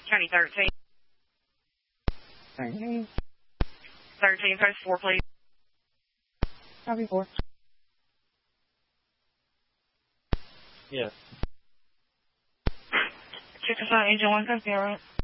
County 13. 13, post 4, please. Copy 4. Yes. Check us out, Angel 1, copy, all right.